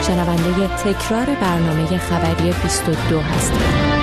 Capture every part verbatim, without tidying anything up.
شنونده تکرار برنامه خبری بیست و دو هستید.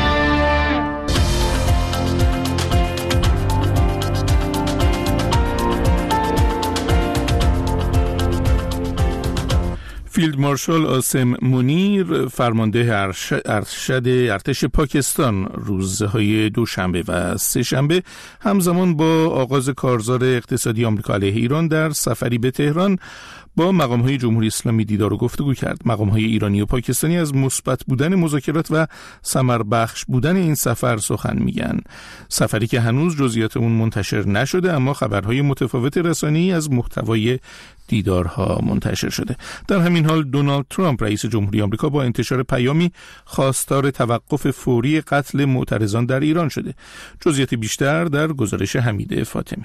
فیلد مارشال آسم منیر فرمانده ارشد ارتش پاکستان روزهای دوشنبه و سه شنبه همزمان با آغاز کارزار اقتصادی آمریکا علیه ایران در سفری به تهران با مقام‌های جمهوری اسلامی دیدار و گفتگو کرد. مقام‌های ایرانی و پاکستانی از مثبت بودن مذاکرات و ثمربخش بودن این سفر سخن میگن. سفری که هنوز جزئیات اون منتشر نشده، اما خبرهای متفاوت رسانه‌ای از محتوای دیدارها منتشر شده. در همین حال دونالد ترامپ رئیس جمهوری آمریکا با انتشار پیامی خواستار توقف فوری قتل معترضان در ایران شده. جزئیات بیشتر در گزارش حمید فاطمی.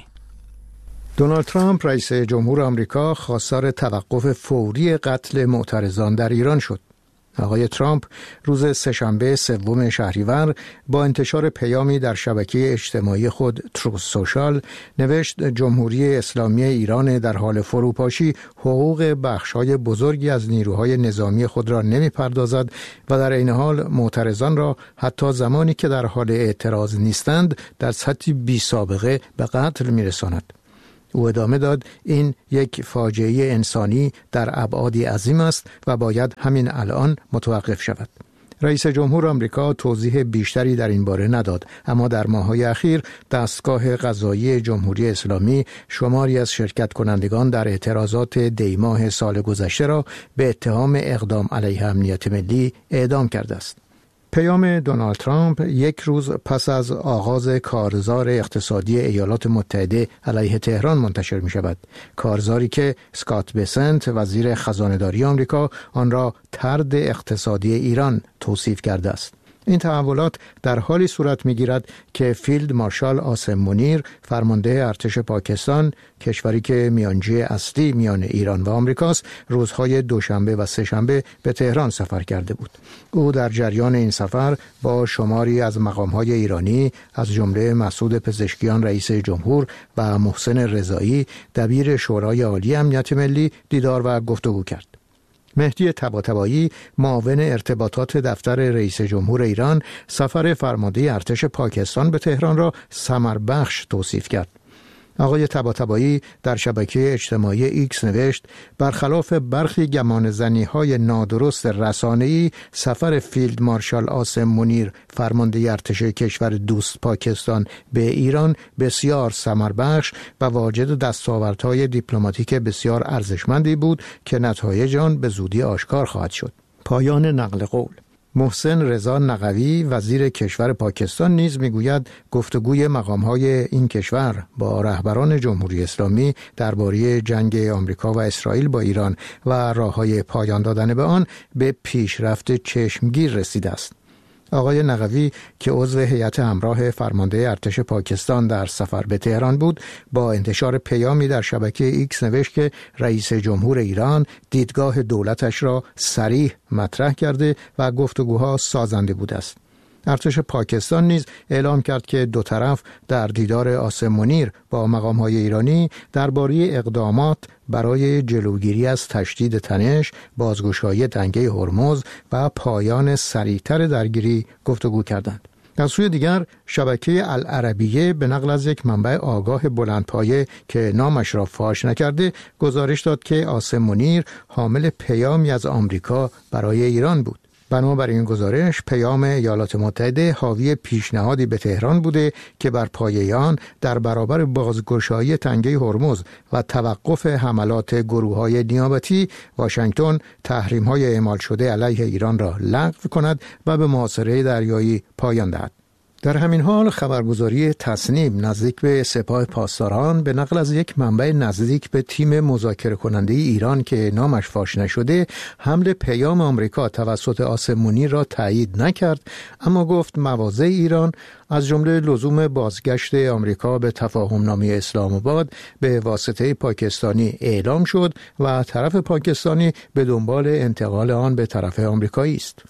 دونالد ترامپ رئیس جمهور آمریکا خواستار توقف فوری قتل معترضان در ایران شد. آقای ترامپ روز سه‌شنبه سوم شهریور با انتشار پیامی در شبکه اجتماعی خود تروث سوشال نوشت جمهوری اسلامی ایران در حال فروپاشی حقوق بخش‌های بزرگی از نیروهای نظامی خود را نمی‌پردازد و در این حال معترضان را حتی زمانی که در حال اعتراض نیستند در سطحی بی‌سابقه به قتل می‌رساند. او ادامه داد این یک فاجعه انسانی در ابعادی عظیم است و باید همین الان متوقف شود. رئیس جمهور آمریکا توضیح بیشتری در این باره نداد، اما در ماه‌های اخیر دستگاه قضایی جمهوری اسلامی شماری از شرکت کنندگان در اعتراضات دی ماه سال گذشته را به اتهام اقدام علیه امنیت ملی اعدام کرده است. پیام دونالد ترامپ یک روز پس از آغاز کارزار اقتصادی ایالات متحده علیه تهران منتشر می شود. کارزاری که اسکات بسنت وزیر خزانه‌داری آمریکا آن را طرد اقتصادی ایران توصیف کرده است. این تحولات در حالی صورت می‌گیرد که فیلد مارشال آسم منیر فرمانده ارتش پاکستان، کشوری که میانجی اصلی میان ایران و آمریکاست، روزهای دوشنبه و سه‌شنبه به تهران سفر کرده بود. او در جریان این سفر با شماری از مقام‌های ایرانی از جمله مسعود پزشکیان رئیس جمهور و محسن رضایی دبیر شورای عالی امنیت ملی دیدار و گفتگو کرد. مهدی طباطبایی معاون ارتباطات دفتر رئیس جمهور ایران سفر فرمانده ارتش پاکستان به تهران را ثمربخش توصیف کرد. آقای طباطبایی در شبکه اجتماعی ایکس نوشت برخلاف برخی گمانه‌زنی‌های نادرست رسانه‌ای، سفر فیلد مارشال آسم منیر فرمانده ارتش کشور دوست پاکستان به ایران بسیار ثمربخش و واجد دستاوردهای دیپلماتیک بسیار ارزشمندی بود که نتایج آن به زودی آشکار خواهد شد. پایان نقل قول. محسن رضا نقوی وزیر کشور پاکستان نیز میگوید گفتگوی مقام‌های این کشور با رهبران جمهوری اسلامی درباره جنگ آمریکا و اسرائیل با ایران و راه‌های پایان دادن به آن به پیشرفت چشمگیر رسیده است. آقای نقوی که عضو هیئت همراه فرمانده ارتش پاکستان در سفر به تهران بود، با انتشار پیامی در شبکه ایکس نوشت که رئیس جمهور ایران دیدگاه دولتش را صریح مطرح کرده و گفتگوها سازنده بوده است. ارتش پاکستان نیز اعلام کرد که دو طرف در دیدار آسم منیر با مقام‌های ایرانی درباره اقدامات برای جلوگیری از تشدید تنش، بازگشایی تنگه هرمز و پایان سریعتر درگیری گفتگو کردند. در سوی دیگر شبکه العربیه به نقل از یک منبع آگاه بلندپایه که نامش را فاش نکرده گزارش داد که آسم منیر حامل پیامی از آمریکا برای ایران بود. بنابر این گزارش پیام ایالات متحده حاوی پیشنهادی به تهران بوده که بر پایه آن در برابر بازگشایی تنگه هرمز و توقف حملات گروه‌های نیابتی، واشنگتن تحریم‌های اعمال شده علیه ایران را لغو کند و به محاصره دریایی پایان دهد. در همین حال خبرگزاری تصنیم نزدیک به سپاه پاسداران به نقل از یک منبع نزدیک به تیم مذاکره کننده ایران که نامش فاش نشده حمل پیام آمریکا توسط آسم منیر را تایید نکرد، اما گفت مواضع ایران از جمله لزوم بازگشت آمریکا به تفاهم‌نامه اسلام آباد به واسطه پاکستانی اعلام شد و طرف پاکستانی به دنبال انتقال آن به طرف آمریکایی است.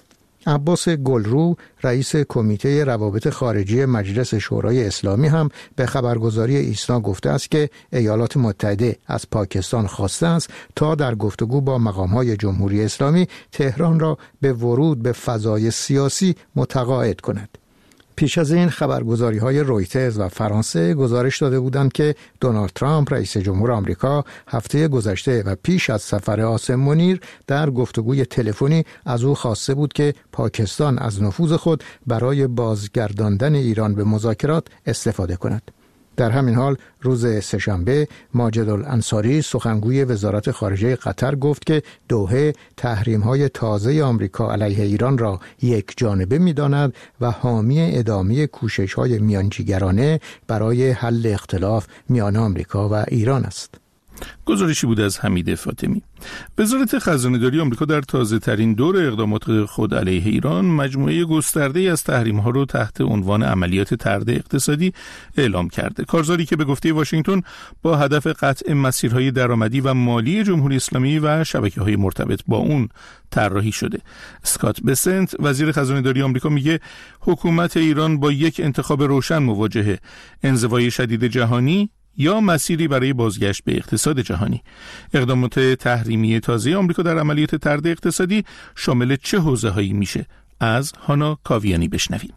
عباس گلرو رئیس کمیته روابط خارجی مجلس شورای اسلامی هم به خبرگزاری ایسنا گفته است که ایالات متحده از پاکستان خواسته است تا در گفتگو با مقام‌های جمهوری اسلامی تهران را به ورود به فضای سیاسی متقاعد کند. پیش از این خبرگزاری‌های رویترز و فرانسه گزارش داده بودند که دونالد ترامپ رئیس جمهور آمریکا هفته گذشته و پیش از سفر قاسم منیر در گفتگوی تلفنی از او خواسته بود که پاکستان از نفوذ خود برای بازگرداندن ایران به مذاکرات استفاده کند. در همین حال روز سه‌شنبه ماجد الانصاری سخنگوی وزارت خارجه قطر گفت که دوحه تحریم‌های تازه آمریکا علیه ایران را یک جانبه می‌داند و حامی ادامه کوشش‌های میانجیگرانه برای حل اختلاف میان آمریکا و ایران است. گزارشی بود از حمید فاطمی. وزارت خزانه‌داری آمریکا در تازه‌ترین دور اقدامات خود علیه ایران مجموعه گسترده‌ای از تحریم‌ها را تحت عنوان عملیات طرد اقتصادی اعلام کرده. کارزاری که به گفته واشنگتن با هدف قطع مسیرهای درآمدی و مالی جمهوری اسلامی و شبکه‌های مرتبط با اون طراحی شده. اسکات بسنت وزیر خزانه‌داری آمریکا میگه حکومت ایران با یک انتخاب روشن مواجهه: انزوای شدید جهانی یا مسیری برای بازگشت به اقتصاد جهانی. اقدامات تحریمی تازه آمریکا در عملیات طرد اقتصادی شامل چه حوزه‌هایی میشه؟ از هانا کاویانی بشنویم.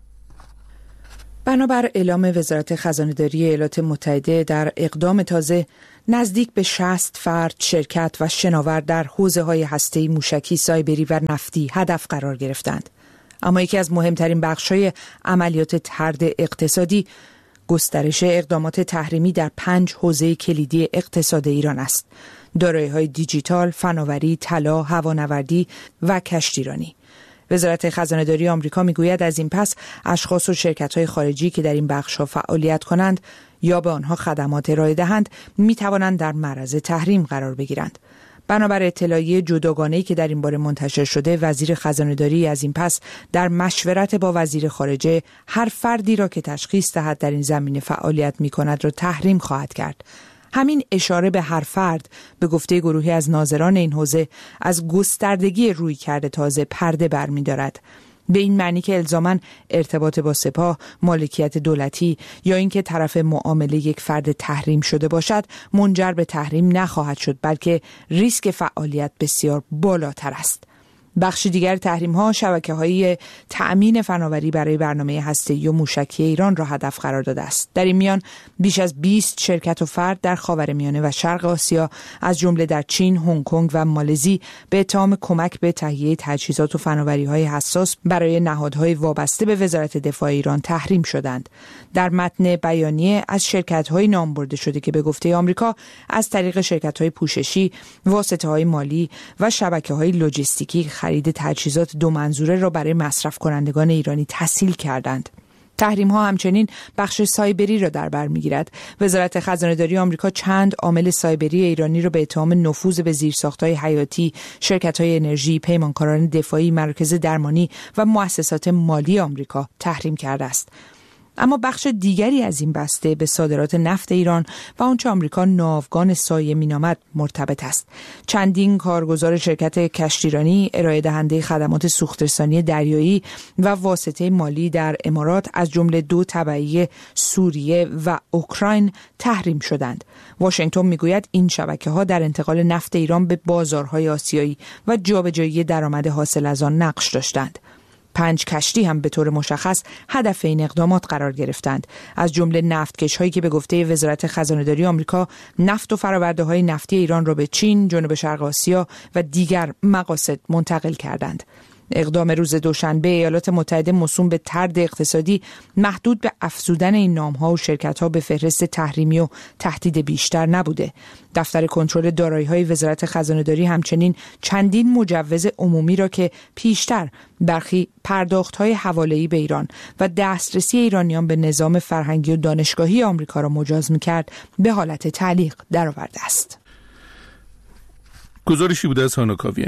بنابر اعلام وزارت خزانه‌داری ایالات متحده، در اقدام تازه نزدیک به شصت فرد، شرکت و شناور در حوزه‌های هسته‌ای، موشکی، سایبری و نفتی هدف قرار گرفتند. اما یکی از مهمترین بخش‌های عملیات طرد اقتصادی گسترش اقدامات تحریمی در پنج حوزه کلیدی اقتصاد ایران است: دارایی‌های دیجیتال، فناوری، طلا، هوانوردی و کشتیرانی. وزارت خزانه‌داری آمریکا میگوید از این پس اشخاص و شرکت‌های خارجی که در این بخش‌ها فعالیت کنند یا به آنها خدمات ارائه دهند می‌توانند در معرض تحریم قرار بگیرند. بنابر اطلاعیه جداگانه‌ای که در این باره منتشر شده، وزیر خزانه‌داری از این پس در مشورت با وزیر خارجه هر فردی را که تشخیص دهد در این زمینه فعالیت می‌کند را تحریم خواهد کرد. همین اشاره به هر فرد به گفته گروهی از ناظران این حوزه از گستردگی رویکرد تازه پرده برمی‌دارد. به این معنی که الزاماً ارتباط با سپاه، مالکیت دولتی یا اینکه طرف معامله یک فرد تحریم شده باشد منجر به تحریم نخواهد شد، بلکه ریسک فعالیت بسیار بالاتر است. بخش دیگر تحریم‌ها شبکه‌های تأمین فناوری برای برنامه هسته‌ای و موشکی ایران را هدف قرار داده است. در این میان بیش از بیست شرکت و فرد در خاورمیانه و شرق آسیا از جمله در چین، هنگ کنگ و مالزی به اتهام کمک به تهیه تجهیزات و فناوری‌های حساس برای نهادهای وابسته به وزارت دفاع ایران تحریم شدند. در متن بیانیه از شرکت‌های نام برده شده که به گفته آمریکا از طریق شرکت‌های پوششی، واسطه‌های مالی و شبکه‌های لوجستیکی خرید تجهیزات دو منظوره را برای مصرف کنندگان ایرانی تسهیل کردند. تحریم ها همچنین بخش سایبری را در بر می‌گیرد. وزارت خزانه‌داری آمریکا چند عامل سایبری ایرانی را به اتهام نفوذ به زیرساخت‌های حیاتی، شرکت‌های انرژی، پیمانکاران دفاعی، مراکز درمانی و مؤسسات مالی آمریکا تحریم کرده است. اما بخش دیگری از این بسته به صادرات نفت ایران و آنچه آمریکا ناوگان سایه مینامد مرتبط است. چندین کارگزار شرکت کشتیرانی، ارائه دهنده خدمات سوخت‌رسانی دریایی و واسطه مالی در امارات از جمله دو تبعی سوریه و اوکراین تحریم شدند. واشنگتن میگوید این شبکه‌ها در انتقال نفت ایران به بازارهای آسیایی و جابجایی درآمد حاصل از آن نقش داشتند. پنج کشتی هم به طور مشخص هدف این اقدامات قرار گرفتند، از جمله نفتکش هایی که به گفته وزارت خزانه‌داری آمریکا نفت و فرآورده‌های نفتی ایران را به چین، جنوب شرق آسیا و دیگر مقاصد منتقل کردند. اقدام روز دوشنبه ایالات متحده موسوم به طرد اقتصادی محدود به افزودن این نام‌ها و شرکت‌ها به فهرست تحریمی و تهدید بیشتر نبوده. دفتر کنترل دارایی‌های وزارت خزانه‌داری همچنین چندین مجوز عمومی را که پیشتر برخی پرداخت‌های حواله‌ای به ایران و دسترسی ایرانیان به نظام فرهنگی و دانشگاهی آمریکا را مجاز می‌کرد به حالت تعلیق درآورده است. گزارشی بود از هانا کاویانی.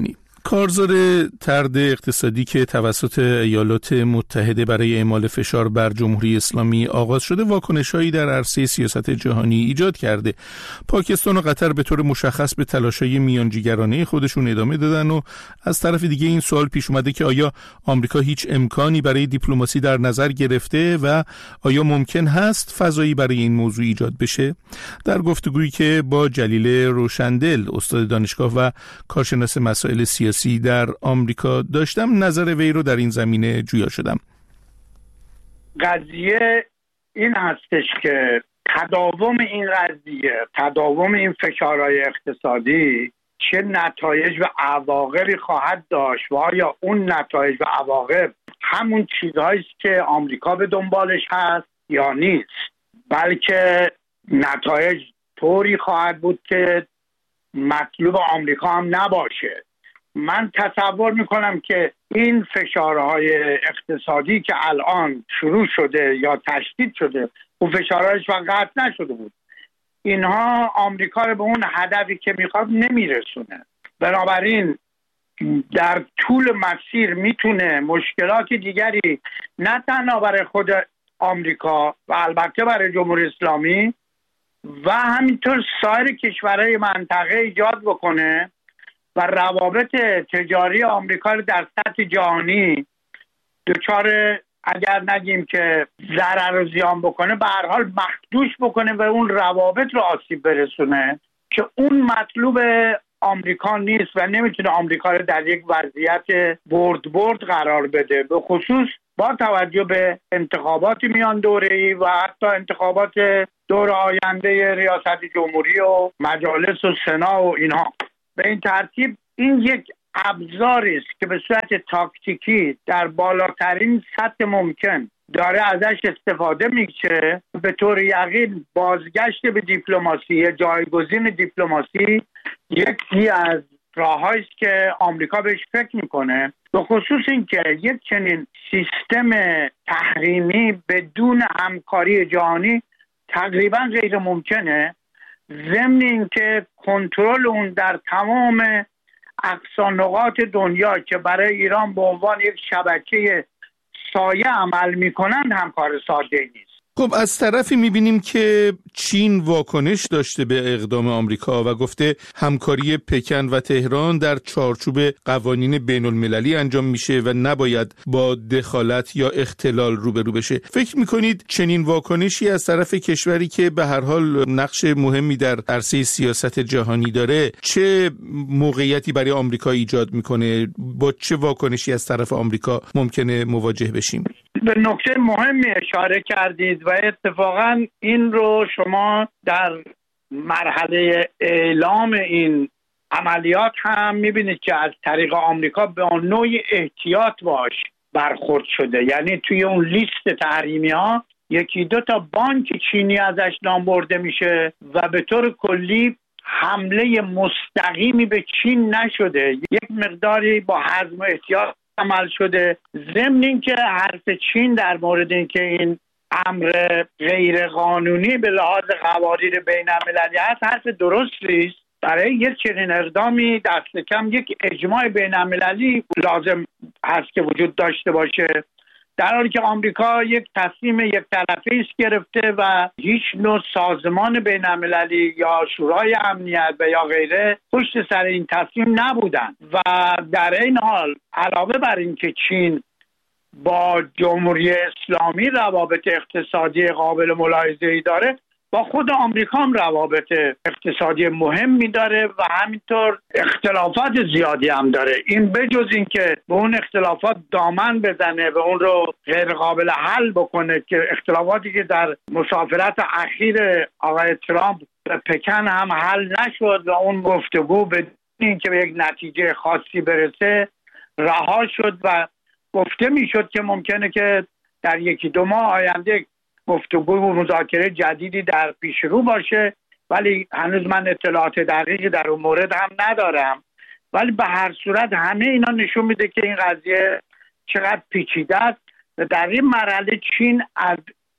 کارزار طرد اقتصادی که توسط ایالات متحده برای اعمال فشار بر جمهوری اسلامی آغاز شده واکنش‌هایی در عرصه سیاست جهانی ایجاد کرده. پاکستان و قطر به طور مشخص به تلاش‌های میانجیگرانه خودشون ادامه دادن و از طرف دیگه این سوال پیش اومده که آیا آمریکا هیچ امکانی برای دیپلماسی در نظر گرفته و آیا ممکن هست فضایی برای این موضوع ایجاد بشه؟ در گفتگویی که با جلیل روشندل استاد دانشگاه و کارشناس مسائل سیاسی در آمریکا داشتم، نظر وی رو در این زمینه جویا شدم. قضیه این هستش که تداوم این قضیه، تداوم این فشارهای اقتصادی چه نتایج و عواقبی خواهد داشت و آیا اون نتایج و عواقب همون چیزهایی است که آمریکا به دنبالش هست یا نیست، بلکه نتایج طوری خواهد بود که مطلوب آمریکا هم نباشه. من تصور میکنم که این فشارهای اقتصادی که الان شروع شده یا تشدید شده، اون فشارهایش وقت نشده بود، اینها آمریکا رو به اون هدفی که میخواد نمیرسونه. بنابراین در طول مسیر میتونه مشکلات دیگری نه تنها برای خود آمریکا و البته برای جمهوری اسلامی و همینطور سایر کشورهای منطقه ایجاد بکنه و روابط تجاری آمریکا رو در سطح جهانی دچار، اگر نگیم که ضرر و زیان بکنه، به هر حال مخدوش بکنه و اون روابط رو آسیب برسونه که اون مطلوب آمریکا نیست و نمیتونه آمریکا رو در یک وضعیت برد برد قرار بده، به خصوص با توجه به انتخابات میان دوره‌ای و حتی انتخابات دور آینده ریاست جمهوری و مجالس و سنا و اینها. به این ترتیب این یک ابزاری است که به صورت تاکتیکی در بالاترین سطح ممکن داره ازش استفاده میشه. به طور یقین بازگشت به دیپلماسی، جایگزین دیپلماسی یکی از راههایی است که آمریکا بهش فکر میکنه، به خصوص اینکه یک چنین سیستم تحریمی بدون همکاری جهانی تقریبا غیر ممکنه، ضمن اینکه کنترل اون در تمام اقصا نقاط دنیا که برای ایران به عنوان یک شبکه سایه عمل میکنند هم کار ساده نیست. خب از طرفی میبینیم که چین واکنش داشته به اقدام آمریکا و گفته همکاری پکن و تهران در چارچوب قوانین بین المللی انجام میشه و نباید با دخالت یا اختلال روبرو بشه. فکر میکنید چنین واکنشی از طرف کشوری که به هر حال نقش مهمی در عرصه سیاست جهانی داره چه موقعیتی برای آمریکا ایجاد میکنه؟ با چه واکنشی از طرف آمریکا ممکنه مواجه بشیم؟ به نکته مهمی اشاره کردید و اتفاقا این رو شما در مرحله اعلام این عملیات هم میبینید که از طریق آمریکا به اون نوعی احتیاط باش برخورد شده. یعنی توی اون لیست تحریمی ها یکی دو تا بانک چینی ازش نام برده میشه و به طور کلی حمله مستقیمی به چین نشده، یک مقداری با حزم و احتیاط عمل شده. ضمن اینکه حرف چین در مورد اینکه این امر غیر قانونی به لحاظ قوانین بین المللی هست حرف درستی است. برای یک چنین اقدامی دست کم یک اجماع بین المللی لازم هست که وجود داشته باشه، در حالی که آمریکا یک تصمیم یک طرفه است گرفته و هیچ نوع سازمان بین المللی یا شورای امنیت و یا غیره پشت سر این تصمیم نبودن. و در این حال علاوه بر این که چین با جمهوری اسلامی روابط اقتصادی قابل ملاحظه‌ای داره، با خود آمریکا هم روابط اقتصادی مهمی داره و همینطور اختلافات زیادی هم داره. این بجز این که به اون اختلافات دامن بزنه، به اون رو غیر قابل حل بکنه، که اختلافاتی که در مسافرت اخیر آقای ترامپ به پکن هم حل نشد و اون گفتگو به این که به یک نتیجه خاصی برسه رها شد و گفته میشد که ممکنه که در یکی دو ماه آینده گفتگو و مذاکره جدیدی در پیش رو باشه، ولی هنوز من اطلاعات دقیقی در اون مورد هم ندارم. ولی به هر صورت همه اینا نشون میده که این قضیه چقدر پیچیده است و در این مرحله چین از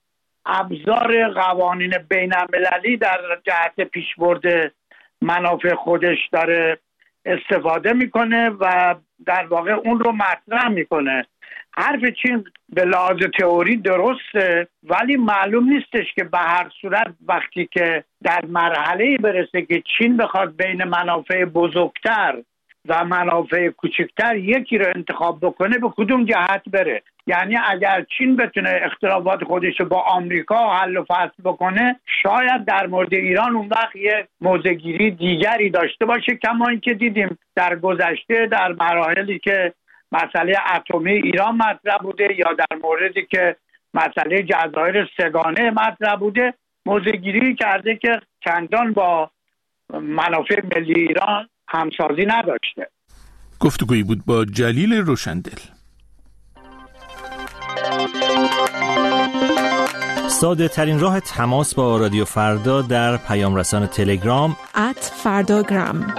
ابزار قوانین بین المللی در جهت پیشبرد منافع خودش داره استفاده میکنه و در واقع اون رو مطرح میکنه. حرف چین به لحاظ تئوری درسته، ولی معلوم نیستش که به هر صورت وقتی که در مرحله‌ای برسه که چین بخواد بین منافع بزرگتر و منافع کوچکتر یکی رو انتخاب بکنه به کدوم جهت بره. یعنی اگر چین بتونه اختلافات خودش رو با آمریکا حل و فصل بکنه، شاید در مورد ایران اون وقت یه موضع‌گیری دیگری داشته باشه، کما اینکه دیدیم در گذشته در مراحلی که مسئله اتمی ایران مطرح بوده یا در موردی که مسئله جزایر سگانه مطرح بوده، موضع‌گیری کرده که چندان با منافع ملی ایران همسازی نداشته. گفتگویی بود با جلیل روشندل. ساده ترین راه تماس با رادیو فردا در پیام رسان تلگرام ات فرداگرام.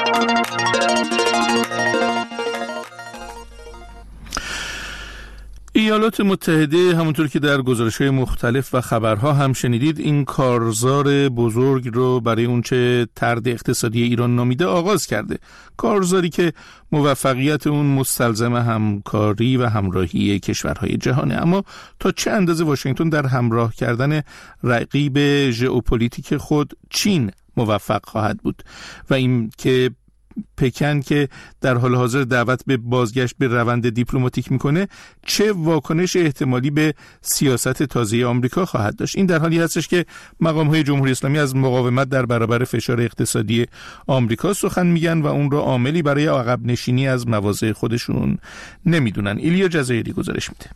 ایالات متحده همونطور که در گزارش‌های مختلف و خبرها هم شنیدید این کارزار بزرگ رو برای اونچه طرد اقتصادی ایران نامیده آغاز کرده. کارزاری که موفقیت اون مستلزم همکاری و همراهی کشورهای جهانه. اما تا چه اندازه واشنگتن در همراه کردن رقیب ژئوپلیتیک خود چین موفق خواهد بود و این که پکن که در حال حاضر دعوت به بازگشت به روند دیپلماتیک میکنه چه واکنش احتمالی به سیاست تازه آمریکا خواهد داشت. این در حالی هستش که مقام‌های جمهوری اسلامی از مقاومت در برابر فشار اقتصادی آمریکا سخن میگن و اون را عاملی برای عقب نشینی از مواضع خودشون نمیدونن. ایلیا جزایری گزارش میده.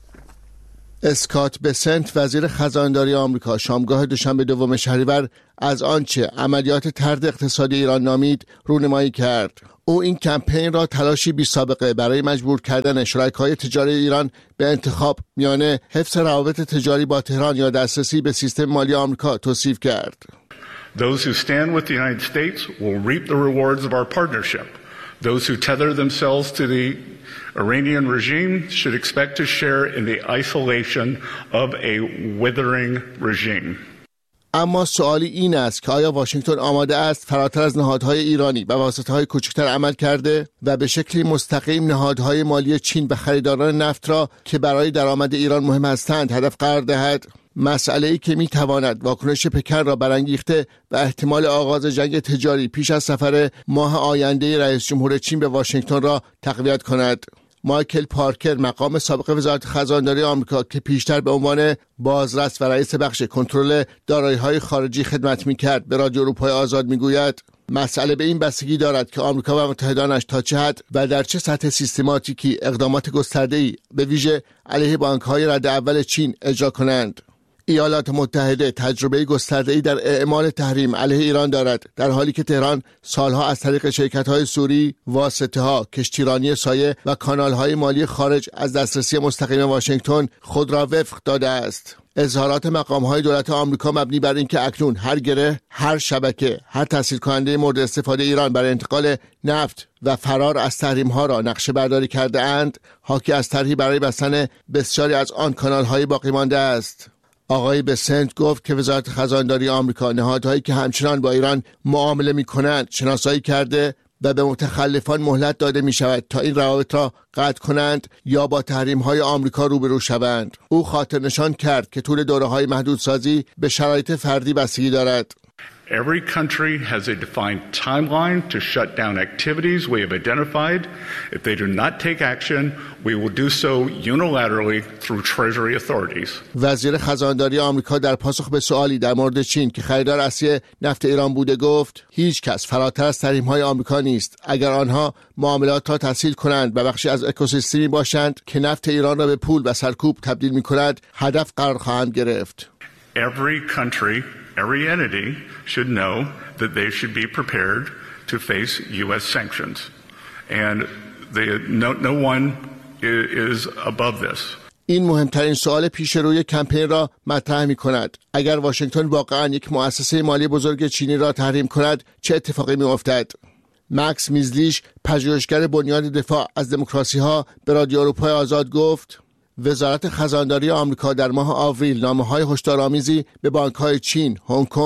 اسکات بسنت وزیر خزانداری آمریکا شامگاه دوشنبه دوم شهریور از آنچه عملیات طرد اقتصادی ایران نامید رونمایی کرد. او این کمپین را تلاشی بی سابقه برای مجبور کردن شرکای تجاری ایران به انتخاب میان حفظ روابط تجاری با تهران یا دسترسی به سیستم مالی آمریکا توصیف کرد. Those who stand with the United States will reap the rewards of our partnership. Those who tether themselves to the Iranian regime should expect to share in the isolation of a withering regime. اما سوالی این است که آیا واشنگتن آماده است فراتر از نهادهای ایرانی و واسطه‌های کوچکتر عمل کرده و به شکلی مستقیم نهادهای مالی چین و خریداران نفت را که برای درآمد ایران مهم هستند هدف قرار دهد؟ مسئله‌ای که می‌تواند واکنش پکن را برانگیخته و احتمال آغاز جنگ تجاری پیش از سفر ماه آینده رئیس جمهور چین به واشنگتن را تقویت کند. مایکل پارکر مقام سابق وزارت خزانداری آمریکا که پیشتر به عنوان بازرس و رئیس بخش کنترل دارایی‌های خارجی خدمت می‌کرد به رادیو اروپای آزاد می‌گوید مسئله به این بستگی دارد که آمریکا و متحدانش تا چه حد و در چه سطح سیستماتیکی اقدامات گسترده‌ای به ویژه علیه بانک‌های رده اول چین اجرا کنند. ایالات متحده تجربه گسترده‌ای در اعمال تحریم علیه ایران دارد، در حالی که تهران سالها از طریق شرکت‌های سوری، واسطه‌ها، کشتیرانی سایه و کانال‌های مالی خارج از دسترسی مستقیم واشنگتن خود را وفق داده است. اظهارات مقام‌های دولت آمریکا مبنی بر اینکه اکنون هر گره، هر شبکه، هر تسهیل کننده مورد استفاده ایران برای انتقال نفت و فرار از تحریم‌ها را نقشه برداری کرده اند، حاکی از طرحی برای بستن بسیاری از آن کانال‌های باقی مانده است. آقای بسنت گفت که وزارت خزانداری آمریکا نهادهایی که همچنان با ایران معامله می‌کنند شناسایی کرده و به متخلفان مهلت داده می‌شود تا این روابط را قطع کنند یا با تحریم‌های آمریکا روبرو شوند. او خاطر نشان کرد که طول دوره‌های محدودسازی به شرایط فردی بستگی دارد. Every country has a defined timeline to shut down activities we have identified. If they do not take action, we will do so unilaterally through Treasury authorities. وزیر خزانداری آمریکا در پاسخ به سوالی در مورد چین که خریدار اصلی نفت ایران بوده گفت هیچ کس فراتر از تحریم‌های آمریکا نیست اگر آنها معاملات را تسهیل کنند و بخشی از اکوسیستمی باشند که نفت ایران را به پول و سرکوب تبدیل می‌کند هدف قرار خواهند گرفت. Every country, every entity should know that they should be prepared to face U S sanctions. And they, no, no one is above this. این مهمترین سوال پیش روی کمپین را مطرح می کند. اگر واشنگتن واقعا یک مؤسسه مالی بزرگ چینی را تحریم کند چه اتفاقی می افتد؟ مکس میزلیش پژوهشگر بنیاد دفاع از دموکراسی ها به رادیو اروپای آزاد گفت وزارت خزانداری آمریکا در ماه آوریل نامه‌های هشدارآمیزی به بانک‌های چین، هنگ کنگ،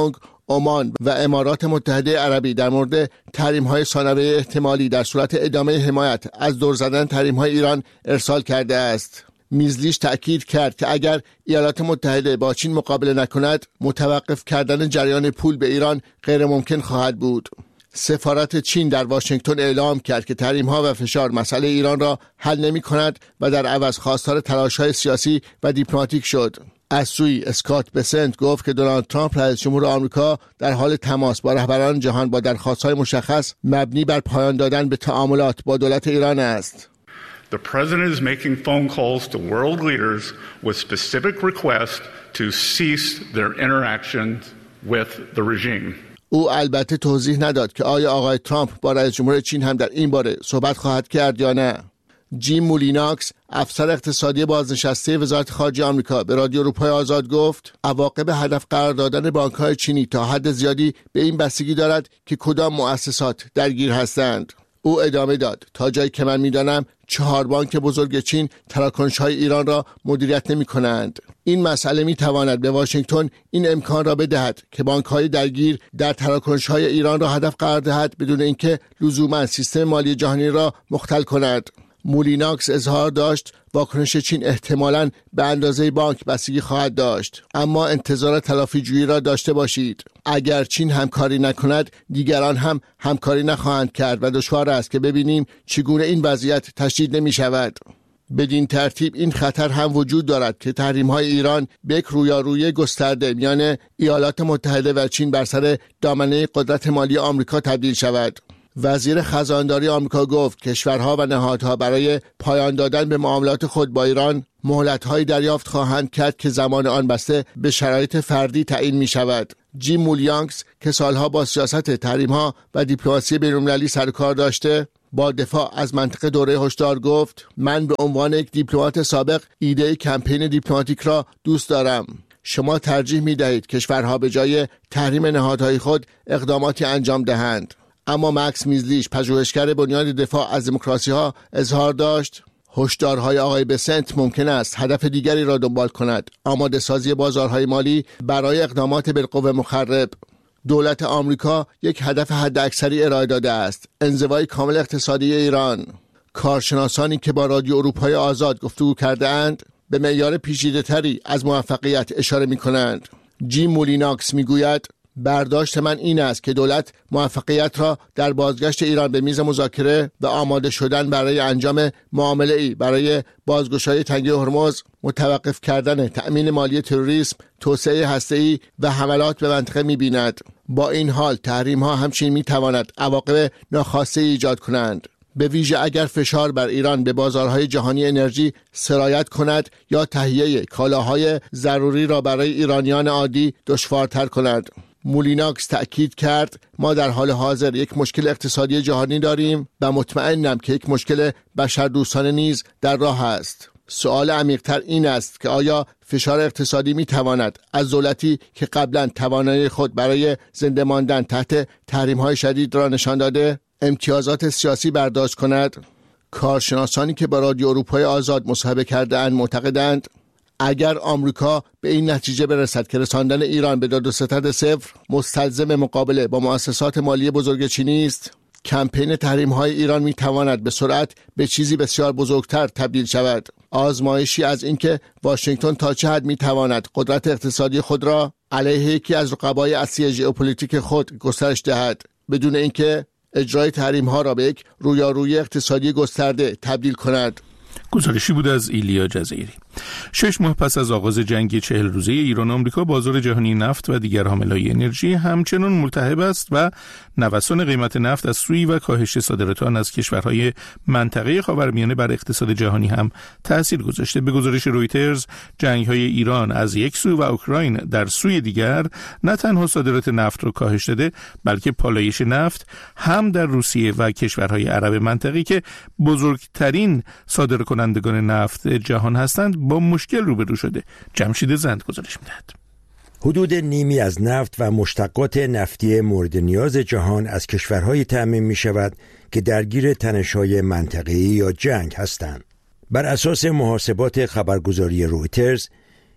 عمان و امارات متحده عربی در مورد تحریم‌های ثانویه احتمالی در صورت ادامه حمایت از دور زدن تحریم‌های ایران ارسال کرده است. میزلیش تأکید کرد که اگر ایالات متحده با چین مقابله نکند، متوقف کردن جریان پول به ایران غیر ممکن خواهد بود. سفارت چین در واشنگتن اعلام کرد که تحریم‌ها و فشار مسئله ایران را حل نمی‌کند و در عوض خواستار تلاش‌های سیاسی و دیپلماتیک شد. از سوی اسکات بسنت گفت که دونالد ترامپ رئیس جمهور آمریکا در حال تماس با رهبران جهان با درخواست‌های مشخص مبنی بر پایان دادن به تعاملات با دولت ایران است. The president is making phone calls to world leaders with specific requests to cease their interactions with the regime. او البته توضیح نداد که آیا آقای ترامپ با رئیس جمهور چین هم در این باره صحبت خواهد کرد یا نه. جیم مولیناکس، افسر اقتصادی بازنشسته وزارت خارجه آمریکا، به رادیو اروپای آزاد گفت عواقب هدف قرار دادن بانک‌های چینی تا حد زیادی به این بستگی دارد که کدام مؤسسات درگیر هستند. او ادامه داد تا جایی که من می‌دانم چهار بانک بزرگ چین تراکنش‌های ایران را مدیریت نمی‌کنند. این مسئله می‌تواند به واشنگتن این امکان را بدهد که بانک‌های درگیر در تراکنش‌های ایران را هدف قرار دهد بدون اینکه لزوماً سیستم مالی جهانی را مختل کند. مولیناکس اظهار داشت واکنش چین احتمالاً به اندازه بانک بستگی خواهد داشت، اما انتظار تلافی جویی را داشته باشید. اگر چین همکاری نکند، دیگران هم همکاری نخواهند کرد و دشوار است که ببینیم چگونه این وضعیت تشدید نمی شود. بدین ترتیب این خطر هم وجود دارد که تحریم‌های ایران به یک رویارویی گسترده میان ایالات متحده و چین بر سر دامنه قدرت مالی آمریکا تبدیل شود. وزیر خزانداری آمریکا گفت کشورها و نهادها برای پایان دادن به معاملات خود با ایران مهلت‌هایی دریافت خواهند کرد که زمان آن بسته به شرایط فردی تعیین می شود. جیم مولیانکس که سالها با سیاست تحریم‌ها و دیپلماسی بین‌المللی سر کار داشته، با دفاع از منطق دوره هشدار گفت من به عنوان یک دیپلمات سابق ایده کمپین دیپلماتیک را دوست دارم. شما ترجیح می دهید کشورها به جای تحریم نهادهای خود اقداماتی انجام دهند. اما مکس میزلیش، پژوهشگر بنیاد دفاع از دموکراسی ها، اظهار داشت هشدارهای آقای بسنت ممکن است هدف دیگری را دنبال کند: آماده سازی بازارهای مالی برای اقدامات بالقوه مخرب. دولت آمریکا یک هدف حداکثری ارائه داده است: انزوای کامل اقتصادی ایران. کارشناسانی که با رادیو اروپای آزاد گفتگو کرده اند به معیار پیچیده‌تری از موفقیت اشاره می‌کنند. جیم مولیناکس می‌گوید برداشت من این است که دولت موفقیت را در بازگشت ایران به میز مذاکره و آماده شدن برای انجام معامله‌ای برای بازگشایی تنگه هرمز، متوقف کردن تأمین مالی تروریسم، توسعه هسته‌ای و حملات به منطقه می‌بیند. با این حال تحریم‌ها همچنین می‌تواند عواقب ناخواسته ایجاد کنند، به ویژه اگر فشار بر ایران به بازارهای جهانی انرژی سرایت کند یا تهیه کالاهای ضروری را برای ایرانیان عادی دشوارتر کند. مولیناکس تأکید کرد ما در حال حاضر یک مشکل اقتصادی جهانی داریم و مطمئنم که یک مشکل بشردوستانه نیز در راه است. سوال عمیق‌تر این است که آیا فشار اقتصادی می‌تواند از دولتی که قبلا توانایی خود برای زنده ماندن تحت تحریم‌های شدید را نشان داده امتیازات سیاسی برداشت کند؟ کارشناسانی که با رادیو اروپای آزاد مصاحبه کرده‌اند معتقدند اگر آمریکا به این نتیجه برسد که رساندن ایران به داد و ستد صفر مستلزم مقابله با مؤسسات مالی بزرگ چینی است، کمپین تحریم‌های ایران می‌تواند به سرعت به چیزی بسیار بزرگتر تبدیل شود. آزمایشی از اینکه واشنگتن تا چه حد می‌تواند قدرت اقتصادی خود را علیه یکی از رقبای اصلی ژئوپلیتیک خود گسترش دهد، بدون اینکه اجرای تحریم‌ها را به یک رویارویی اقتصادی گسترده تبدیل کند. گزارشی بود از ایلیا جزیری. شش ماه پس از آغاز جنگ چهل روزه ایران و آمریکا، بازار جهانی نفت و دیگر حاملهای انرژی همچنان ملتهب است و نوسان قیمت نفت از سوی و کاهش صادرات آن از کشورهای منطقه خاورمیانه بر اقتصاد جهانی هم تأثیر گذاشته. به گزارش رویترز، جنگ‌های ایران از یک سو و اوکراین در سوی دیگر نه تنها صادرات نفت را کاهش داده، بلکه پالایش نفت هم در روسیه و کشورهای عرب منطقه‌ای که بزرگترین صادرکنندگان نفت جهان هستند با مشکل روبرو شده. جمشید زند گزارش می‌دهد. حدود نیمی از نفت و مشتقات نفتی مورد نیاز جهان از کشورهای تأمین می‌شود که درگیر تنش‌های منطقه‌ای یا جنگ هستند. بر اساس محاسبات خبرگزاری رویترز،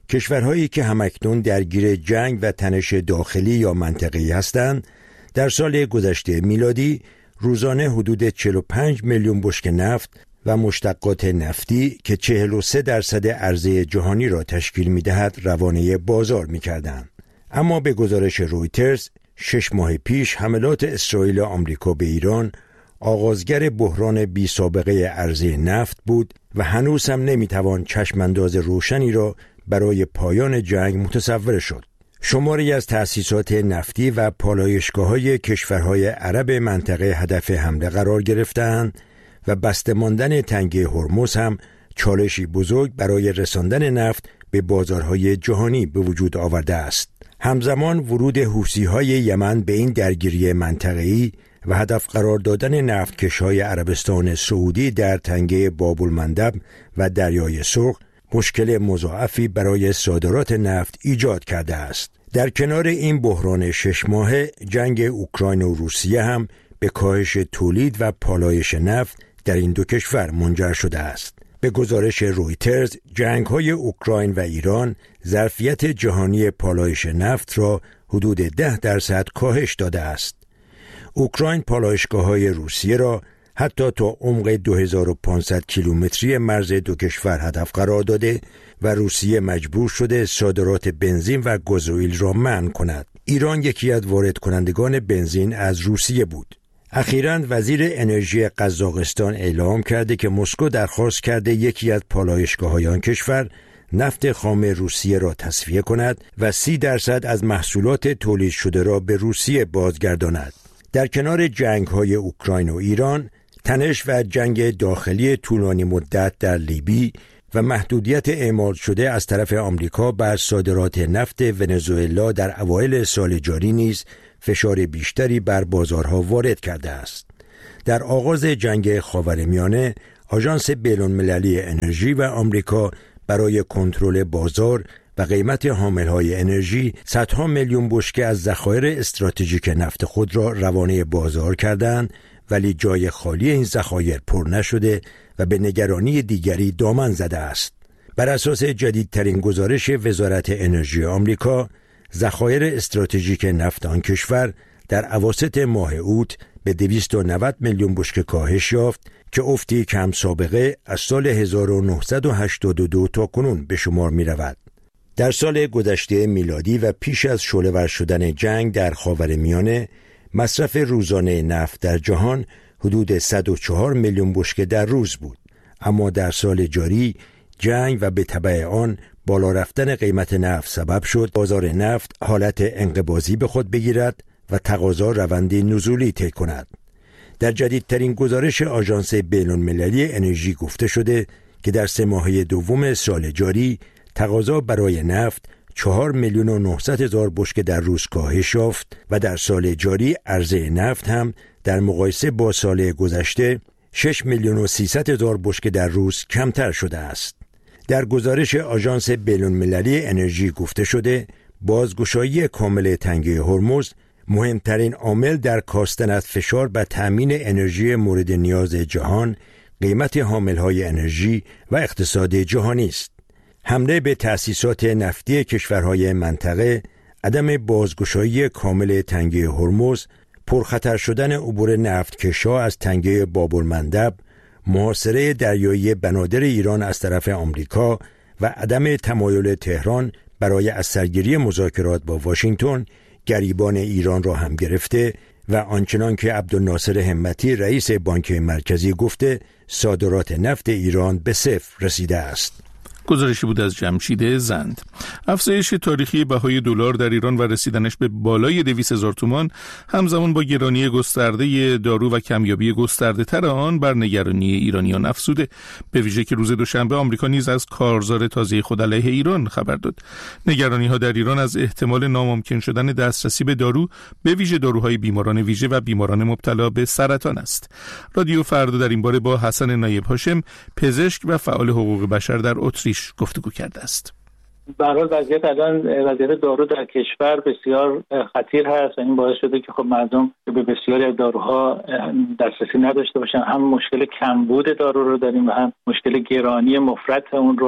کشورهایی که همکنون درگیر جنگ و تنش داخلی یا منطقه‌ای هستند در سال گذشته میلادی روزانه حدود چهل و پنج میلیون بشکه نفت و مشتقات نفتی که چهل و سه درصد عرضه جهانی را تشکیل می‌دهد روانه بازار می‌کردند. اما به گزارش رویترز شش ماه پیش حملات اسرائیل و آمریکا به ایران آغازگر بحران بی سابقه عرضه نفت بود و هنوز هم نمی‌توان چشمانداز روشنی را برای پایان جنگ متصور شد. شماری از تأسیسات نفتی و پالایشگاه‌های کشورهای عرب منطقه هدف حمله قرار گرفتند و بسته ماندن تنگه هرمز هم چالشی بزرگ برای رساندن نفت به بازارهای جهانی به وجود آورده است. همزمان ورود حوثی‌های یمن به این درگیری منطقه‌ای و هدف قرار دادن نفتکش‌های عربستان سعودی در تنگه باب‌المندب و دریای سرخ مشکل مضاعفی برای صادرات نفت ایجاد کرده است. در کنار این بحران شش ماهه، جنگ اوکراین و روسیه هم به کاهش تولید و پالایش نفت در این دو کشور منجر شده است. به گزارش رویترز، جنگ‌های اوکراین و ایران ظرفیت جهانی پالایش نفت را حدود ده درصد کاهش داده است. اوکراین پالایشگاه‌های روسیه را حتی تا عمق دو هزار و پانصد کیلومتری مرز دو کشور هدف قرار داده و روسیه مجبور شده صادرات بنزین و گازوئیل را منع کند. ایران یکی از وارد کنندگان بنزین از روسیه بود. اخیراً وزیر انرژی قزاقستان اعلام کرده که مسکو درخواست کرده یکی از پالایشگاه‌های آن کشور نفت خام روسیه را تصفیه کند و سی درصد از محصولات تولید شده را به روسیه بازگرداند. در کنار جنگ‌های اوکراین و ایران، تنش و جنگ داخلی طولانی مدت در لیبی و محدودیت اعمال شده از طرف آمریکا بر صادرات نفت ونزوئلا در اوایل سال جاری نیز فشار بیشتری بر بازارها وارد کرده است. در آغاز جنگ خاورمیانه، آژانس بین‌المللی انرژی و آمریکا برای کنترل بازار و قیمت حامل‌های انرژی صدها میلیون بشکه از ذخایر استراتژیک نفت خود را روانه بازار کردند، ولی جای خالی این ذخایر پر نشده و به نگرانی دیگری دامن زده است. بر اساس جدیدترین گزارش وزارت انرژی آمریکا، ذخایر استراتژیک نفت آن کشور در اواسط ماه اوت به دویست و نود میلیون بشکه کاهش یافت که افتی کم سابقه از سال هزار و نهصد و هشتاد و دو تا کنون به شمار می رود. در سال گذشته میلادی و پیش از شعله‌ور شدن جنگ در خاورمیانه، مصرف روزانه نفت در جهان حدود صد و چهار میلیون بشکه در روز بود. اما در سال جاری جنگ و به تبع آن بالا رفتن قیمت نفت سبب شد بازار نفت حالت انقباضی به خود بگیرد و تقاضا روندی نزولی طی کند. در جدیدترین گزارش آژانس بین‌المللی انرژی گفته شده که در سه ماهه دوم سال جاری تقاضا برای نفت چهار میلیون و نهصد هزار بشکه در روز کاهش یافت و در سال جاری عرضه نفت هم در مقایسه با سال گذشته شش میلیون و سیصد هزار بشکه در روز کمتر شده است. در گزارش آژانس بین‌المللی انرژی گفته شده بازگشایی کامل تنگه هرمز مهمترین عامل در کاستن از فشار بر تأمین انرژی مورد نیاز جهان، قیمت حامل‌های انرژی و اقتصاد جهانی است. حمله به تأسیسات نفتی کشورهای منطقه، عدم بازگشایی کامل تنگه هرمز، پرخطر شدن عبور نفتکش‌ها از تنگه باب‌المندب، محاصره دریایی بنادر ایران از طرف آمریکا و عدم تمایل تهران برای از سرگیری مذاکرات با واشنگتن گریبان ایران را هم گرفته و آنچنان که عبدالناصر همتی رئیس بانک مرکزی گفته صادرات نفت ایران به صفر رسیده است. گزارشی بود از جمشید زند. افزایش تاریخی بهای دلار در ایران و رسیدنش به بالای دویست هزار تومان همزمان با گرانی گسترده دارو و کمیابی گسترده تر آن بر نگرانی ایرانیان افزوده. به ویژه که روز دوشنبه آمریکا نیز از کارزار تازه خود علیه ایران خبر داد. نگرانی ها در ایران از احتمال ناممکن شدن دسترسی به دارو، به ویژه داروهای بیماران ویژه و بیماران مبتلا به سرطان است. رادیو فردا در این باره با حسن نایب هاشم، پزشک و فعال حقوق بشر در اتریش گفتگو کرده است. به هر حال وضعیت الان وضعیت دارو در کشور بسیار خطیر هست و این باعث شده که خب مردم به بسیاری از داروها دسترسی نداشته باشن. هم مشکل کمبود دارو رو داریم و هم مشکل گرانی مفرط اون رو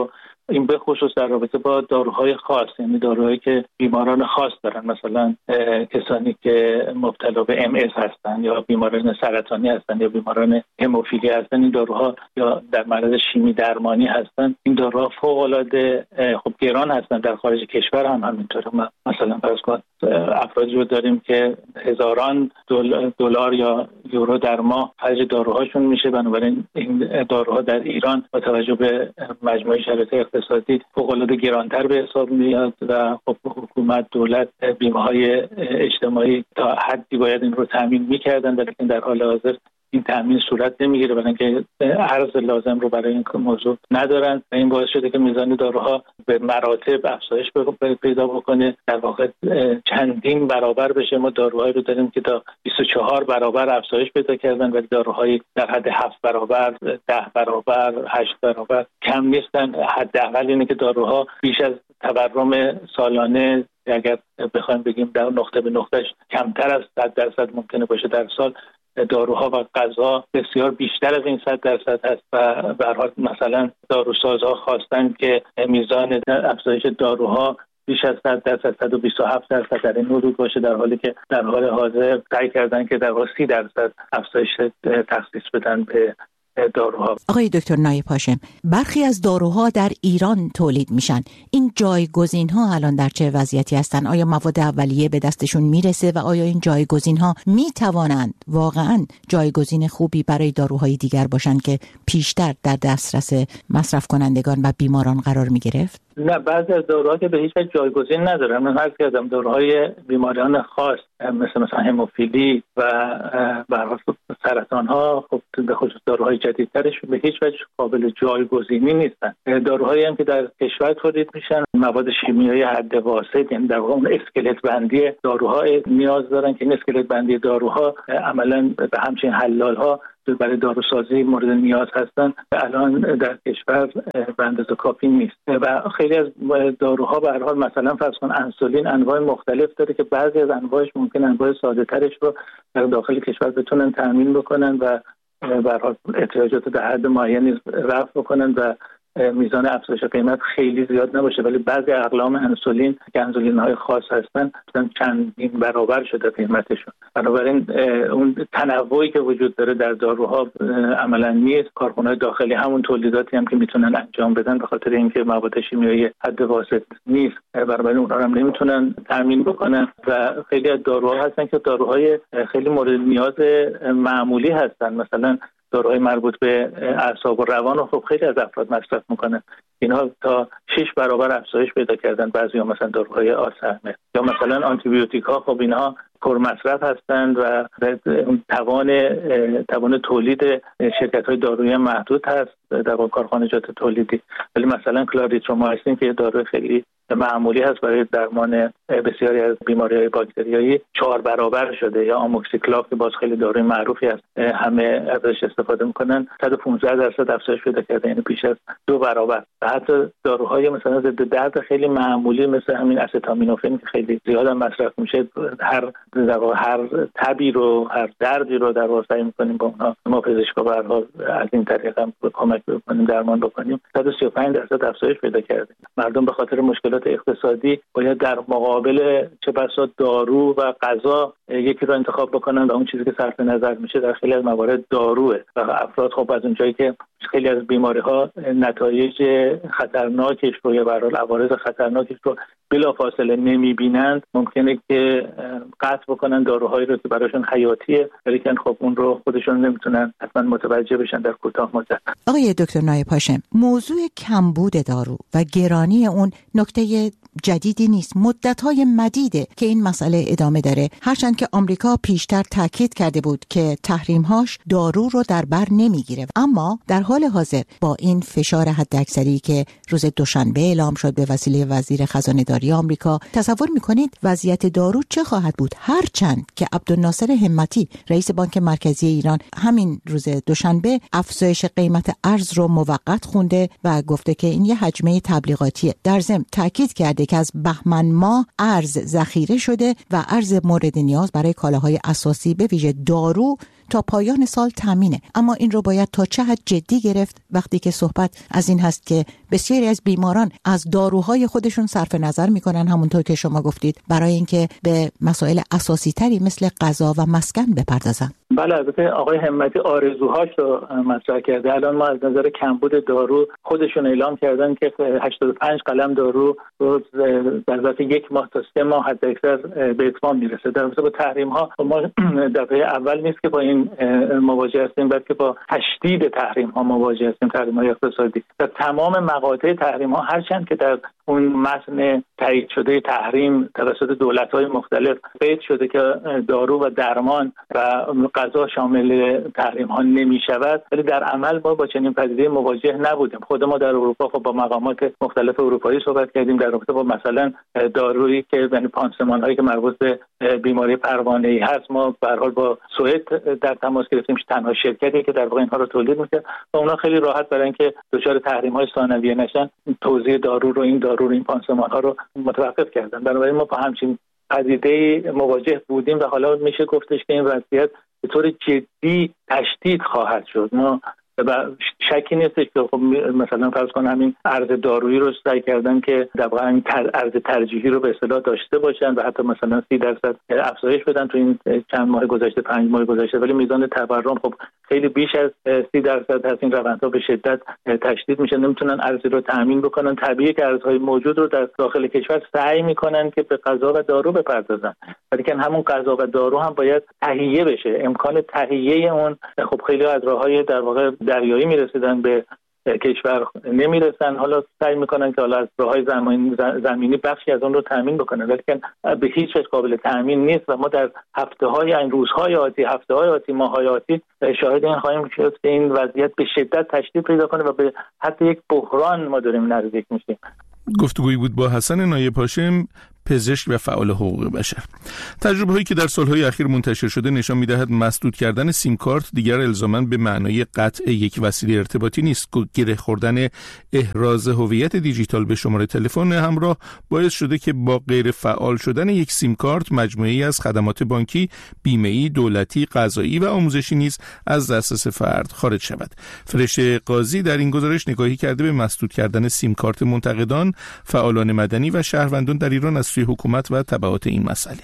این به خصوص در رابطه با داروهای خاص، یعنی داروهایی که بیماران خاص دارن، مثلا کسانی که مبتلا به ام اس هستن یا بیماران سرطانی هستن یا بیماران هموفیلی هستن، این داروها یا در معرض شیمی درمانی هستن، این داروها فوق العاده خب گران هستن. در خارج کشور هم همینطوره. مثلا فرض کن افرادی رو داریم که هزاران دلار یا یورو در ماه خرج داروهاشون میشه. بنابراین این داروها در ایران با توجه به مجموعه شرایط اقتصادی فوق العاده گرانتر به حساب میاد و خب حکومت، دولت، بیمه‌های اجتماعی تا حدی باید این رو تامین میکردن، ولی در حال حاضر این تامین صورت نمیگیره، برای اینکه ارز لازم رو برای این موضوع ندارن و این باعث شده که میزان داروها به مراتب افزایش پیدا بکنه، در واقع چندین برابر بشه. ما داروهایی رو داریم که تا بیست و چهار برابر افزایش پیدا کردن، ولی داروهایی در حد هفت برابر، ده برابر، هشت برابر کم نیستن. حداقل اینه که داروها بیش از تورم سالانه، اگر بخوایم بگیم در نقطه به نقطهش کمتر از صد درصد ممکنه باشه در سال، داروها و غذا بسیار بیشتر از این صد درصد هست و به هر حال مثلا داروسازها خواستن که میزان افزایش داروها بیش از صد درصد، صد و بیست و هفت درصد در این حدود باشه، در حالی که در حال حاضر سعی کردن که در واقع سی درصد افزایش تخصیص بدن به داروها. آقای دکتر نایب هاشم، برخی از داروها در ایران تولید میشن. این جایگزین ها الان در چه وضعیتی هستن؟ آیا مواد اولیه به دستشون میرسه و آیا این جایگزین ها میتوانند واقعا جایگزین خوبی برای داروهای دیگر باشن که پیشتر در دسترس مصرف کنندگان و بیماران قرار میگرفت؟ نه، بعضی از داروها که به هیچ وجه جایگزین ندارن. من عرض کردم داروهای بیماریان خاص مثل مثلا هموفیلی و برای سرطان ها، خب به خصوص داروهای جدیدترش به هیچ وجه قابل جایگزینی نیستن. داروهایی هم که در کشور تولید میشن مواد شیمیایی حد واسط، یعنی در واقع اون اسکلت بندی داروها نیاز دارن که این اسکلت بندی داروها عملاً به همچین حلال ها برای داروسازی مورد نیاز هستن و الان در کشور به اندازه کافی نیست و خیلی از داروها به هر حال مثلا فرض کن انسولین انواع مختلف داره که بعضی از انواعش ممکن انواع ساده ترش رو در داخل کشور بتونن تامین بکنن و به هر حال احتیاجات در حد معینی رفع بکنن و میزان افزایش قیمت خیلی زیاد نباشه. ولی بعضی اقلام انسولین که انسولین های خاص هستن چندین برابر شده قیمتشون. بنابراین اون تنوعی که وجود داره در داروها عملا نیست. کارخانه‌های داخلی همون تولیداتی هم که میتونن انجام بدن به خاطر اینکه مواد شیمیایی حد واسط نیست، بنابراین اونها هم نمیتونن تامین بکنن و خیلی از داروها هستن که داروهای خیلی مورد نیاز معمولی هستن، مثلا داروهای مربوط به اعصاب و روان رو خب خیلی از افراد مصرف میکنن. اینها تا شش برابر افزایش پیدا کردن. بعضی‌ها مثلا داروهای آلزایمر یا مثلا آنتی بیوتیک ها، خب اینها پرمصرف هستند و توان توان تولید شرکت‌های دارویی محدود هست در کارخانجات تولیدی. ولی مثلا کلاریترومایسین که داروی خیلی معمولی هست برای درمان بسیاری از بیماری‌های باکتریایی چهار برابر شده، یا آموکسیکلاو که باز خیلی داروی معروفی است همه ازش استفاده میکنن، صد و پانزده درصد افزایش پیدا کرده، یعنی بیش از دو برابر. و حتی داروهای مثلا ضد درد خیلی معمولی مثل همین استامینوفن که خیلی زیاد هم مصرف میشه، هر در واقع هر تبی رو، هر دردی رو در واقع سعی میکنیم با اونها ما پزشکا به هر حال از این طریق هم کمک بکنیم، درمان بکنیم. صد و سی و پنج درصد افزایش پیدا کرده. مردم به خاطر مشکلات اقتصادی باید در مقابل چه بسا دارو و غذا یکی رو انتخاب بکنن و اون چیزی که صرف نظر میشه در خیلی از موارد داروه و افراد خب از اونجایی که خیلی از بیماری‌ها نتایج خطرناکش رو یا به هر حال عوارض خطرناکش رو بلافاصله نمی‌بینند، ممکنه که قطع بکنن داروهایی رو که براشون حیاتیه، ولی که خب اون رو خودشون نمیتونن حتما متوجه بشن در کوتاه مدت. آقای دکتر نایب هاشم، موضوع کمبود دارو و گرانی اون نکته جدیدی نیست. مدت‌های مدیده که این مسئله ادامه داره، هرچند که آمریکا پیشتر تاکید کرده بود که تحریم‌هاش دارو رو در بر نمیگیره، اما در حال حاضر با این فشار حداکثری که روز دوشنبه اعلام شد به وسیله وزیر خزانه‌داری آمریکا، تصور می‌کنید وضعیت دارو چه خواهد بود؟ هرچند که عبدالناصر همتی رئیس بانک مرکزی ایران همین روز دوشنبه افزایش قیمت ارز رو موقت خونده و گفته که این یه حجمه تبلیغاتیه. در ضمن تاکید کرده که از بهمن ماه ارز ذخیره شده و ارز مورد نیاز برای کالاهای اساسی به ویژه دارو تا پایان سال تامینه، اما این رو باید تا چه حد جدی گرفت وقتی که صحبت از این هست که بسیاری از بیماران از داروهای خودشون صرف نظر میکنن، همونطور که شما گفتید، برای اینکه به مسائل اساسی تری مثل غذا و مسکن بپردازن. بله، البته آقای همتی آرزوهاش رو مطرح کرده. الان ما از نظر کمبود دارو خودشون اعلام کردن که هشتاد و پنج قلم دارو رو در ظرف یک ماه تا سه ماه حد اکثر به اتمام میرسه. در رابطه با تحریم ها ما دفعه اول نیست که با این مواجه هستیم، بلکه با تشدید تحریم ها مواجه هستیم، تحریم های اقتصادی. در تمام مقاطع تحریم ها، هرچند که در اون متن تایید شده تحریم توسط دولت های مختلف قید شده که دارو و درمان و غذا شامل تحریم ها نمی شود، ولی در عمل ما با چنین پدیده مواجه نبودیم. خود ما در اروپا خب با مقامات مختلف اروپایی صحبت کردیم در رابطه با مثلا دارویی که یعنی پانسمان هایی که مربوط به بیماری پروانه‌ای هست. ما به هر حال با سوئد در تماس گرفتیم، تنها شرکتی که در واقع اینها رو تولید می‌کنه و اونا خیلی راحت برای اینکه دچار تحریم های ثانویه نشن توزیع دارو رو این دارو رو این پانسمان ها رو متوقف کردن. بنابراین ما با همچین پدیده مواجه بودیم و حالا میشه گفتش که این وضعیت به طور جدی تشدید خواهد شد. ما و شکی نیستش که خب مثلا فرض کن همین ارز دارویی رو سعی کردن که در واقع این ارز ترجیحی رو به اصطلاح داشته باشن و حتی مثلا سی درصد افزایش بدن تو این چند ماه گذشته، پنج ماه گذشته، ولی میزان تورم خب خیلی بیش از سی درصد هست. این روندها به شدت تشدید میشه، نمیتونن ارزی رو تامین بکنن. طبیعیه که ارزهای موجود رو در داخل کشور سعی میکنن که به غذا و دارو بپردازن، ولی که همون غذا و دارو هم باید تهیه بشه. امکان تهیه اون خب خیلی از راههای در واقع دریایی میرسیدن به کشور نمیرسن، حالا سعی میکنن که حالا از راههای زمینی زمینی بخشی از اون رو تامین بکنن، ولی که به هیچ وجه قابل تامین نیست و ما در هفته های این روزهای آتی، هفته های آتی، ماه های آتی شاهد این خواهیم شد که این وضعیت به شدت تشدید پیدا کنه و به حتی یک بحران ما داریم نزدیک میشیم. گفتگویی بود با حسن نایب هاشم، پزشک و فعال حقوق بشر. تجربه هایی که در سالهای اخیر منتشر شده نشان می‌دهد مسدود کردن سیم کارت دیگر الزاماً به معنای قطع یک وسیله ارتباطی نیست. گره خوردن احراز هویت دیجیتال به شماره تلفن همراه باعث شده که با غیر فعال شدن یک سیم کارت مجموعه‌ای از خدمات بانکی، بیمه‌ای، دولتی، قضایی و آموزشی نیز از دسترس فرد خارج شود. فرشته قاضی در این گزارش نگاهی کرده به مسدود کردن سیم کارت منتقدان، فعالان مدنی و شهروندان در ایران از سوی حکومت و تبعات این مسئله.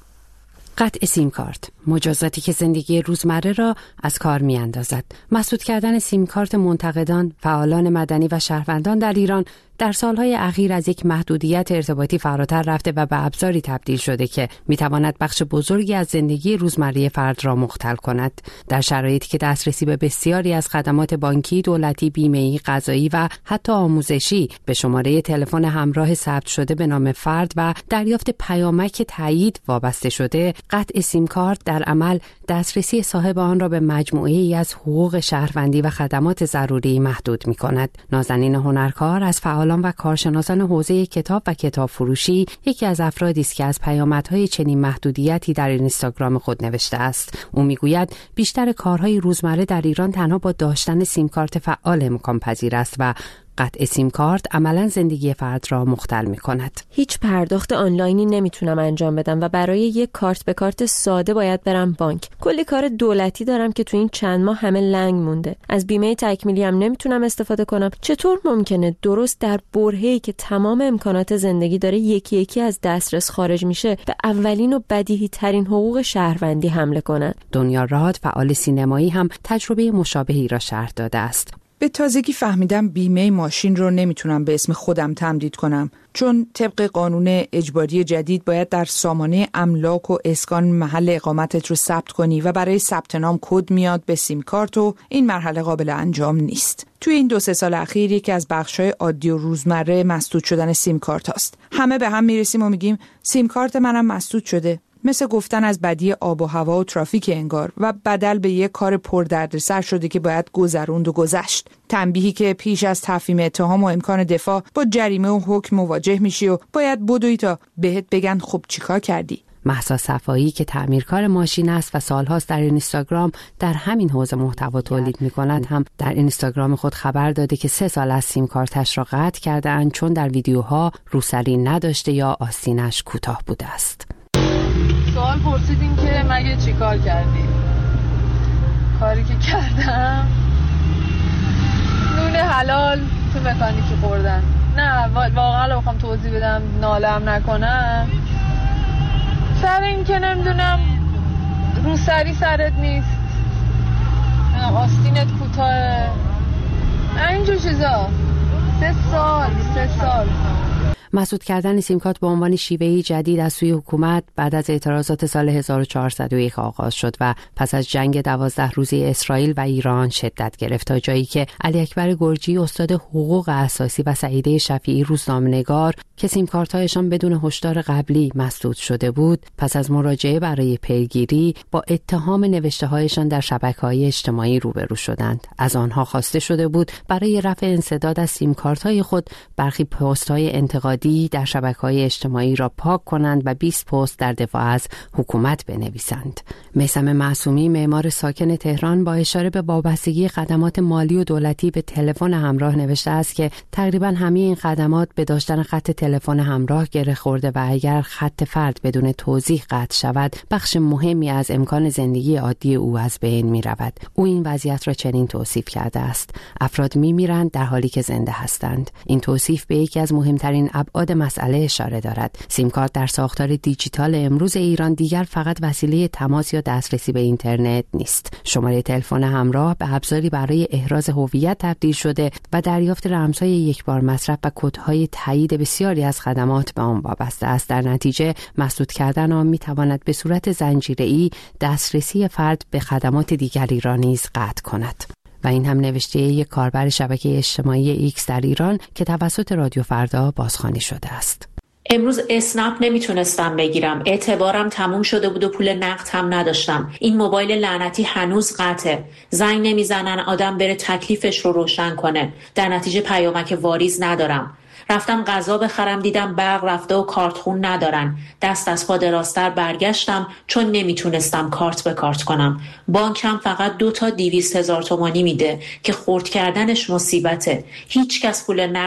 قطع سیم کارت، مجازاتی که زندگی روزمره را از کار می اندازد. مسدود کردن سیم کارت منتقدان، فعالان مدنی و شهروندان در ایران در سالهای اخیر از یک محدودیت ارتباطی فراتر رفته و به ابزاری تبدیل شده که میتواند بخش بزرگی از زندگی روزمره فرد را مختل کند. در شرایطی که دسترسی به بسیاری از خدمات بانکی، دولتی، بیمه‌ای، قضایی و حتی آموزشی به شماره تلفن همراه ثبت شده به نام فرد و دریافت پیامک تایید وابسته شده، قطع سیم کارت در عمل دسترسی صاحب آن را به مجموعه‌ای از حقوق شهروندی و خدمات ضروری محدود می‌کند. نازنین هنرکار از فعال و کارشناسان حوزه کتاب و کتاب فروشی یکی از افرادی است که از پیامدهای چنین محدودیتی در اینستاگرام خود نوشته است. او میگوید بیشتر کارهای روزمره در ایران تنها با داشتن سیم کارت فعال امکان پذیر است و قطع سیم کارت عملاً زندگی فرد را مختل می کند. هیچ پرداخت آنلاینی نمیتونم انجام بدم و برای یک کارت به کارت ساده باید برم بانک. کلی کار دولتی دارم که تو این چند ماه همه لنگ مونده. از بیمه تکمیلی هم نمیتونم استفاده کنم. چطور ممکنه درست در برهه‌ای که تمام امکانات زندگی داره یکی یکی از دسترس خارج میشه به اولین و بدیهی ترین حقوق شهروندی حمله کنن؟ دنیا راد، فعال سینمایی، هم تجربه مشابهی را شرح داده است. به تازگی فهمیدم بیمه ماشین رو نمیتونم به اسم خودم تمدید کنم، چون طبق قانون اجباری جدید باید در سامانه املاک و اسکان محل اقامتت رو ثبت کنی و برای ثبت نام کد میاد به سیم کارت و این مرحله قابل انجام نیست. توی این دو سه سال اخیر یکی از بخش‌های عادی و روزمره مسدود شدن سیم کارت هست. همه به هم میرسیم و میگیم سیم کارت منم مسدود شده. مثل گفتن از بدی آب و هوا و ترافیک انگار و بدل به یک کار پردردسر شده که باید گذروند و گذشت. تنبیهی که پیش از تفهیم اتهام و امکان دفاع با جریمه و حکم مواجه میشی و باید بدوی تا بهت بگن خب چیکار کردی. مهسا صفایی که تعمیرکار ماشین است و سالهاست در اینستاگرام در همین حوزه محتوا تولید می‌کند، هم در اینستاگرام خود خبر داده که سه سال از سیم کارتش را قطع کرده‌اند چون در ویدیوها روسری نداشته یا آستینش کوتاه بوده است. سوال پرسیدیم که مگه چی کار کردی؟ کاری که کردم نون حلال تو مکانیکی خوردن. نه واقعا بخوام توضیح بدم نالم نکنم سر این که نمیدونم روسری سرت نیست، آستینت کوتاه، اینجور چیزا. سه سال سه سال مسدود کردن سیمکارت به عنوان شیوهی جدید از سوی حکومت بعد از اعتراضات سال هزار و چهارصد و یک آغاز شد و پس از جنگ دوازده روزه اسرائیل و ایران شدت گرفت، تا جایی که علی اکبر گرجی استاد حقوق اساسی و سعیده شفیعی روزنامه‌نگار که سیمکارت‌هایشان بدون هشدار قبلی مسدود شده بود، پس از مراجعه برای پیگیری با اتهام نوشته‌هایشان در شبکه‌های اجتماعی روبرو شدند. از آنها خواسته شده بود برای رفع انسداد از سیمکارت‌های خود برخی پست‌های انتقادی در شبکه‌های اجتماعی را پاک کنند و بیست پست در دفاع از حکومت بنویسند. میثم معصومی، معمار ساکن تهران، با اشاره به وابستگی خدمات مالی و دولتی به تلفن همراه نوشته است که تقریباً همه این خدمات به داشتن خط تلفن همراه گره خورده و اگر خط فرد بدون توضیح قطع شود، بخش مهمی از امکان زندگی عادی او از بین می رود. او این وضعیت را چنین توصیف کرده است: افراد می میرند در حالی که زنده هستند. این توصیف به یکی از مهمترین ابعاد مسئله اشاره دارد. سیمکارت در ساختار دیجیتال امروز ایران دیگر فقط وسیله تماس یا دسترسی به اینترنت نیست. شماره تلفن همراه به ابزاری برای احراز هویت تبدیل شده و دریافت رمزهای یکبار مصرف و کدهای تایید بسیاری از خدمات به آن وابسته است. در نتیجه مسدود کردن آن میتواند به صورت زنجیره‌ای دسترسی فرد به خدمات دیگری را نیز قطع کند. و این هم نوشته یک کاربر شبکه اجتماعی ایکس در ایران که توسط رادیو فردا بازخوانی شده است. امروز اسنپ نمیتونستم بگیرم، اعتبارم تموم شده بود و پول نقد هم نداشتم. این موبایل لعنتی هنوز قطعه، زنگ نمیزنن آدم بره تکلیفش رو روشن کنه، در نتیجه پیامک واریز ندارم. رفتم غذا بخرم دیدم برق رفته و کارت خون ندارن. دست از پا دراستر برگشتم چون نمیتونستم کارت به کارت کنم. بانکم فقط دو تا دیویست هزار تومانی میده که خورد کردنش مصیبته. هیچ کس پول نقد